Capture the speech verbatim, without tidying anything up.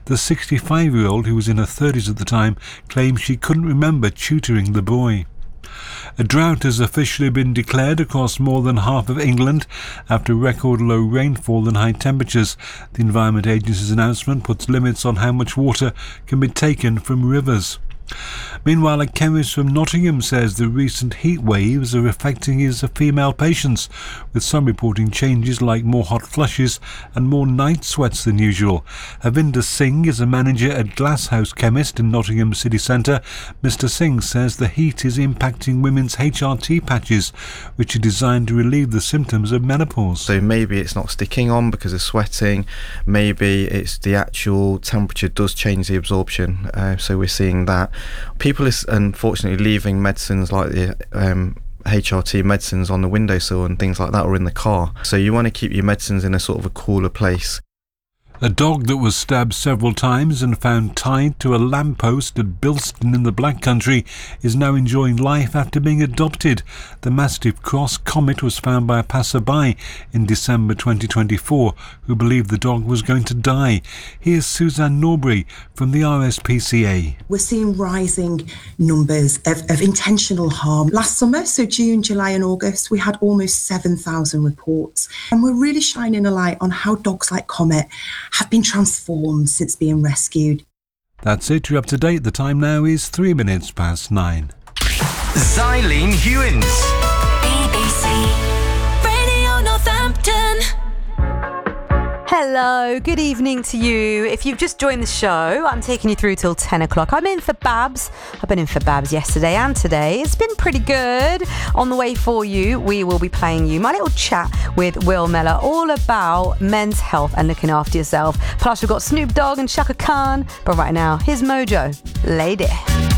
The sixty-five-year-old, who was in her thirties at the time, claimed she couldn't remember tutoring the boy. A drought has officially been declared across more than half of England after record low rainfall and high temperatures. The Environment Agency's announcement puts limits on how much water can be taken from rivers. Meanwhile, a chemist from Nottingham says the recent heat waves are affecting his female patients, with some reporting changes like more hot flushes and more night sweats than usual. Avinder Singh is a manager at Glasshouse Chemist in Nottingham city centre. Mister Singh says the heat is impacting women's H R T patches, which are designed to relieve the symptoms of menopause. So maybe it's not sticking on because of sweating, maybe it's the actual temperature does change the absorption, uh, so we're seeing that. People are unfortunately leaving medicines like the um, H R T medicines on the windowsill and things like that, or in the car. So you want to keep your medicines in a sort of a cooler place. A dog that was stabbed several times and found tied to a lamppost at Bilston in the Black Country is now enjoying life after being adopted. The Mastiff Cross Comet was found by a passerby in December twenty twenty-four who believed the dog was going to die. Here's Suzanne Norbury from the R S P C A. We're seeing rising numbers of, of intentional harm. Last summer, so June, July and August, we had almost seven thousand reports. And we're really shining a light on how dogs like Comet have been transformed since being rescued. That's it, you're up to date. The time now is three minutes past nine. Xylene Hewins. B B C Radio Northampton. Hello, good evening to you. If you've just joined the show, I'm taking you through till ten o'clock. I'm in for Babs. I've been in for Babs yesterday and today. It's been pretty good. On the way for you, we will be playing you my little chat with Will Mellor, all about men's health and looking after yourself. Plus, we've got Snoop Dogg and Shaka Khan. But right now, here's Mojo, Lady.